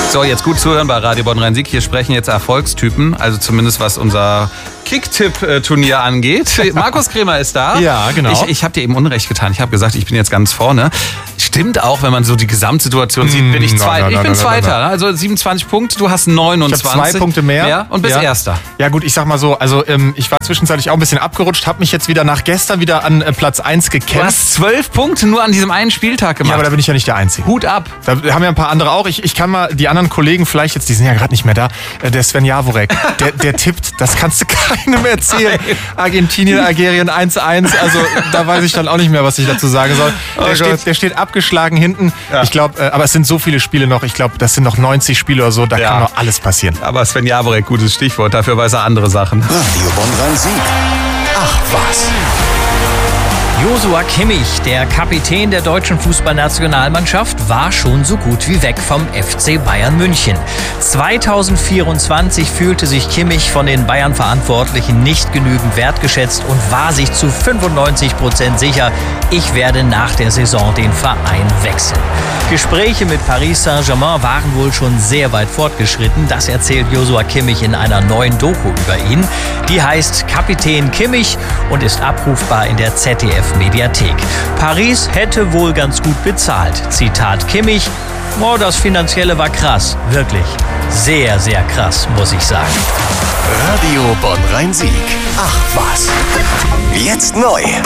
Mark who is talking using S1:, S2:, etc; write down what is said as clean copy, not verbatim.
S1: So, jetzt gut zuhören bei Radio Bonn-Rhein-Sieg. Hier sprechen jetzt Erfolgstypen, also zumindest was unser Kicktipp-Turnier angeht. Markus Krämer ist da.
S2: Ja, genau.
S1: Ich habe dir eben Unrecht getan. Ich habe gesagt, ich bin jetzt ganz vorne. Stimmt auch, wenn man so die Gesamtsituation sieht, bin ich Zweiter. Ich bin Zweiter. Also 27 Punkte, du hast 29.
S2: Ich habe 2 Punkte mehr.
S1: Und bist Erster.
S2: Ja gut, ich sag mal so, also ich war zwischenzeitlich auch ein bisschen abgerutscht, habe mich jetzt wieder nach gestern wieder an Platz 1 gekämpft.
S1: Du hast 12 Punkte nur an diesem einen Spieltag gemacht.
S2: Ja, aber da bin ich ja nicht der Einzige.
S1: Hut ab.
S2: Da haben ja ein paar andere auch. Ich kann mal die anderen Kollegen vielleicht jetzt, die sind ja gerade nicht mehr da, der Sven Jaworek, der tippt, das kannst du keinem erzählen. Argentinien, Algerien 1-1, also da weiß ich dann auch nicht mehr, was ich dazu sagen soll. Der steht abgeschlagen hinten. Ja. Ich glaube, aber es sind so viele Spiele noch, ich glaube, das sind noch 90 Spiele oder so, da kann noch alles passieren.
S1: Aber Sven Jaworek, gutes Stichwort, dafür weiß er andere Sachen.
S3: Radio Bonn-Rhein-Sieg. Ach was.
S4: Joshua Kimmich, der Kapitän der deutschen Fußballnationalmannschaft, war schon so gut wie weg vom FC Bayern München. 2024 fühlte sich Kimmich von den Bayern-Verantwortlichen nicht genügend wertgeschätzt und war sich zu 95% sicher, ich werde nach der Saison den Verein wechseln. Gespräche mit Paris Saint-Germain waren wohl schon sehr weit fortgeschritten. Das erzählt Joshua Kimmich in einer neuen Doku über ihn. Die heißt Kapitän Kimmich und ist abrufbar in der ZDF-Mediathek. Paris hätte wohl ganz gut bezahlt. Zitat Kimmich: Oh, das Finanzielle war krass. Wirklich. Sehr, sehr krass, muss ich sagen.
S3: Radio Bonn-Rhein-Sieg. Ach was. Jetzt neu.